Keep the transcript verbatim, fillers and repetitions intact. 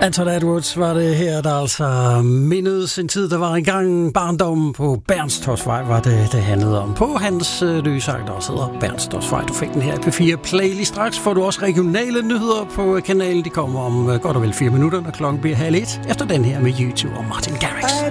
Anton Edwards var det her, der altså mindedes en tid, der var engang barndommen på Bernstorffsvej, var det, det handlede om. På hans øh, nye sang, der også hedder Bernstorffsvej. Du fik den her i P fire Play. Lige straks får du også regionale nyheder på kanalen. De kommer om øh, godt og vel fire minutter, når klokken bliver halv et. Efter den her med YouTube og Martin Garrix.